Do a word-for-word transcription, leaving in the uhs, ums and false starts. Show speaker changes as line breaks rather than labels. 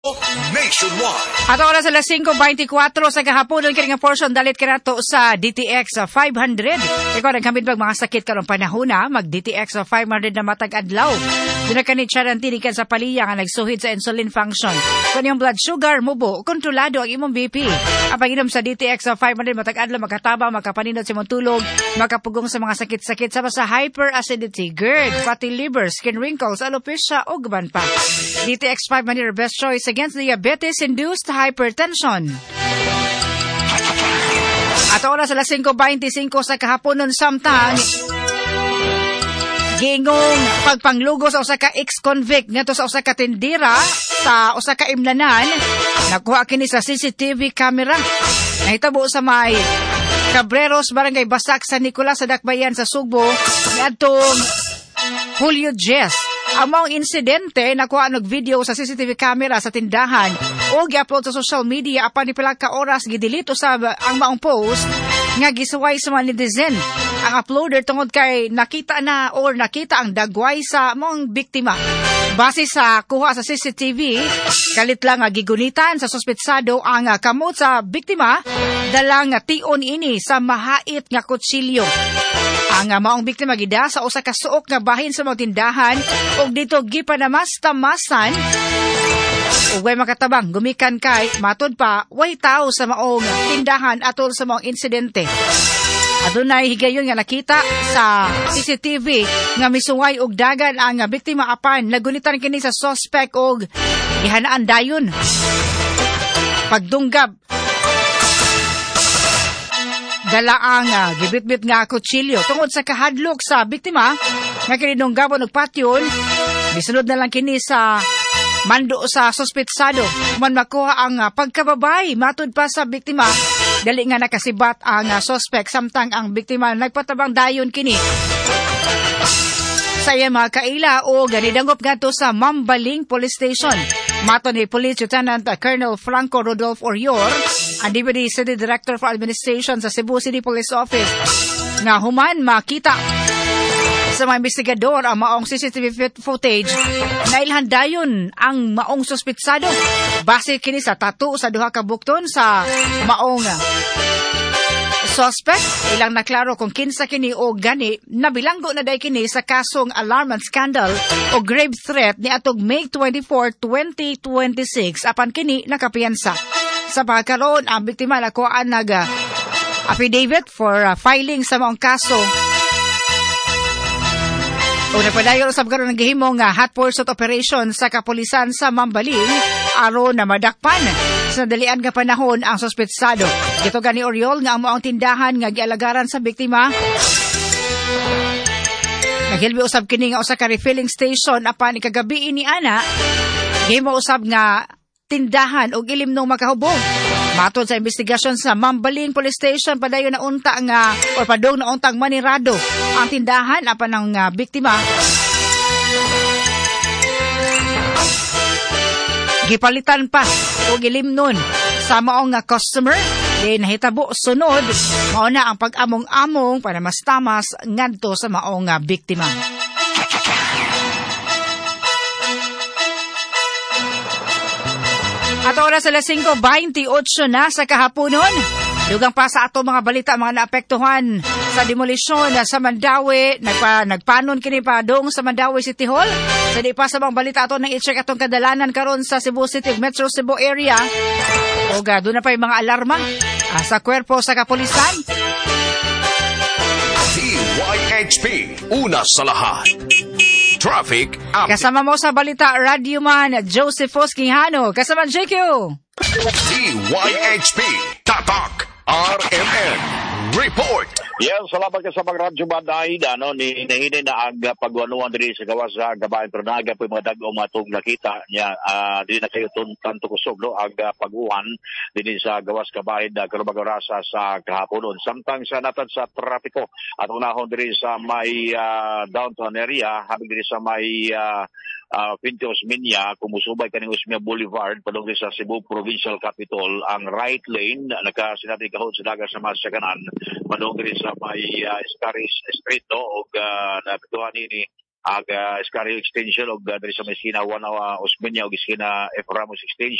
Nationwide.
At oras alas singko beintikwatro sa kahapon ang kining portion dalit kanato sa D T X five hundred. Ikaw nagkamit bag mga sakit karong panahon na mag D T X five hundred na matag adlaw. Duna kanit charantinikan sa paliya nga nagsuhid sa insulin function. Kung yung blood sugar mubo, kontrolado ang imong B P. Ang pag-inom sa D T X five hundred matag adlaw makataba, makapaninot sa imong tulog, makapugong sa mga sakit-sakit sama sa hyperacidity, GERD, fatty liver, skin wrinkles, alopecia o guban pa. D T X five hundred best choice against diabetes-induced hypertension. At oras alas singko beintisinko sa kahapon nun samtang gingong pagpanglugo sa usa ka ex-convict ngadto sa usa ka tindira sa usa ka imnanan, nakuha kini sa C C T V camera. Nahitabo sa may Cabreros, Barangay Basak, San Nicolas sa Dakbayan sa Sugbo ngadtong Julio Jess. Ang mga insidente nakuha og video sa C C T V camera sa tindahan o gi-upload sa social media apan ni pila ka oras gidilito sa ang maong post nga gisuway sa mga netizen. Ang uploader tungod kay nakita na or nakita ang dagway sa maong biktima. Base sa kuha sa C C T V, kalit lang nga gigunitan sa suspetsado ang kamot sa biktima dalang tion ini sa mahait nga kutsilyo. Ang maong biktima gida sa usa ka suok nga bahin sa mga tindahan ug dito gipanamastamasan ug way makatabang gumikan kay matud pa way tao sa maong tindahan atol sa maong insidente. Adunay higayon nga nakita sa C C T V nga misuway og dagan ang biktima apan nagunitan kini sa suspect og gihanaan dayon. Pagdunggab dala ang uh, gibitbit nga kutsilyo tungod sa kahadlok sa biktima nga kinidunggabon og patyon. Bisunod na lang kini sa mando sa suspetsado man makuha ang uh, pagkababay matud pa sa biktima. Dali nga nakasibat ang uh, suspect samtang ang biktima nagpatabang dayon kini sa iya mga kaila o ganidangop nga to sa Mambaling Police Station. Mato ni Police Lieutenant Colonel Franco Rodolfo Orior, ang Deputy City Director for Administration sa Cebu City Police Office, nga human makita sa mga investigador ang maong C C T V footage na ilhan dayon ang maong suspetsado. Base kini sa tattoo sa duha ka bukton sa maong suspect, ilang naklaro kung kinsa kini o gani nabilanggo na day kini sa kasong alarm and scandal o grave threat ni atog May twenty-fourth, twenty twenty-six apan kini nakapiyansa. Sa pagkaroon ang biktima nakuhaan nag uh, affidavit for uh, filing sa maong kaso o napadayon sa pagkaroon ng gihimong uh, hot pursuit operation sa kapulisan sa Mambaling aron na madakpan sa dalian nga panahon ang suspetsado. Dito gani Oriol nga ang maong tindahan nga gialagaran sa biktima naghilbi usab kini nga usa ka refilling station apan ikagabi ini ana gihimo usab nga tindahan og ilimnong makahubog. Matod sa investigasyon sa Mambaling Police Station padayon na unta nga or padong na untang manirado ang tindahan apan ang uh, biktima gipalitan pa o gilimnon sa maong nga customer. Then nahitabo sunod mao na ang pag-among-among para mas tamas ngadto sa maong nga biktima. At oras alas singko beintiotso na sa kahaponon. Dugang pa sa ato mga balita mga naapektuhan sa demolisyon sa Mandawi. Nagpa, nagpanon kini pa dong sa Mandawi City Hall. Sa di pa sa mga balita ato nang i-check atong kadalanan karon sa Cebu City, Metro Cebu area. O ga, doon na pa yung mga alarma ah, sa kwerpo sa kapulisan.
D Y H P, una sa lahat. Traffic update.
Kasama mo sa balita, Radio Man, Joseph Fosquihano. Kasama J Q.
D Y H P, Tatak, R M N, Report.
Yes, salamat ka sa mga radyo banay ano, ni nahinay na ang pagwanuan diri sa gawas sa gabayan pero naaga po yung mga dagong matong nakita niya uh, dili na kayo tanto kusog no, ang uh, pag-uwan dili sa gawas kabayan na kalumagorasa sa kahaponon. Samtang sa natad sa trapiko at unahon diri sa may uh, downtown area habang diri sa may uh, uh, Pintios Minya, kumusubay kaning Usmia Boulevard, padung sa Cebu Provincial Capitol, ang right lane, nakasinati kahon sa dagat sa Masaganan, padung sa may uh, Escaris Street, no, o uh, napituhan ini ang uh, Escaris Extension, o uh, sa may Skina one uh, Osmeña, o Skina F. Ramos Extension.